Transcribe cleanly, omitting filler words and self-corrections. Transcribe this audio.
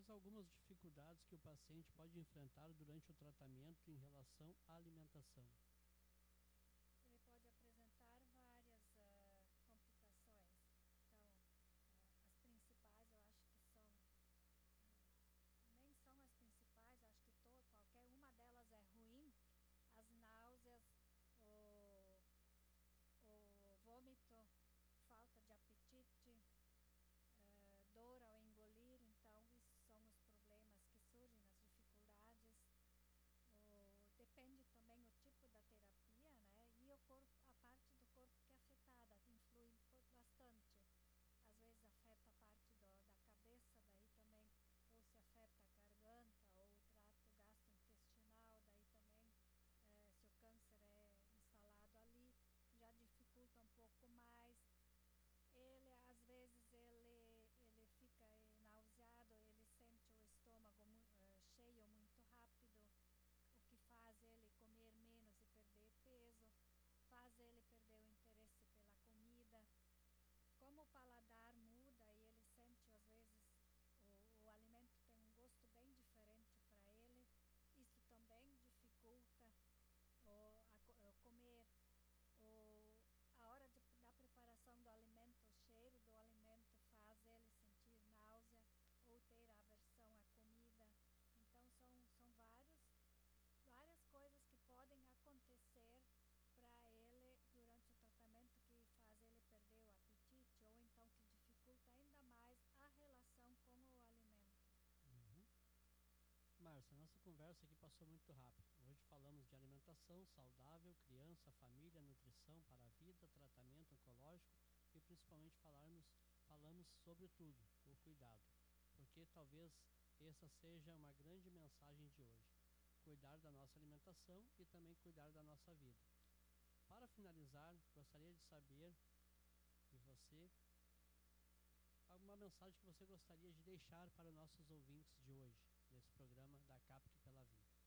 Quais algumas dificuldades que o paciente pode enfrentar durante o tratamento em relação à alimentação? Ele pode apresentar várias complicações. Então, as principais eu acho que são, nem são as principais, eu acho que qualquer uma delas é ruim. As náuseas, o, o vômito, falta de apetite, dor ao engolir, então isso são os problemas que surgem, as dificuldades. Depende também o tipo da terapia, né? E a parte do corpo que é afetada influi bastante. Às vezes afeta a parte da cabeça, daí também, ou se afeta a garganta ou o trato gastrointestinal, daí também, se o câncer é instalado ali, já dificulta um pouco mais. Às vezes ele fica nauseado, ele sente o estômago cheio muito rápido, o que faz ele comer menos e perder peso, faz ele perder o interesse pela comida. Como o paladar muda e ele sente, às vezes, o alimento tem um gosto bem diferente para ele, isso também dificulta comer. A hora da preparação do alimento, o cheiro do alimento faz ele sentir náusea ou ter aversão à comida. Então são várias coisas que podem acontecer para ele durante o tratamento, que faz ele perder o apetite ou então que dificulta ainda mais a relação com o alimento. Uhum. Márcia, nossa conversa aqui passou muito rápido. Hoje falamos de alimentação saudável, criança, família, nutrição para a vida, tratamento oncológico e principalmente falamos sobre tudo, o cuidado, porque talvez essa seja uma grande mensagem de hoje: cuidar da nossa alimentação e também cuidar da nossa vida. Para finalizar, gostaria de saber de você alguma mensagem que você gostaria de deixar para nossos ouvintes de hoje, nesse programa da CAPC pela Vida.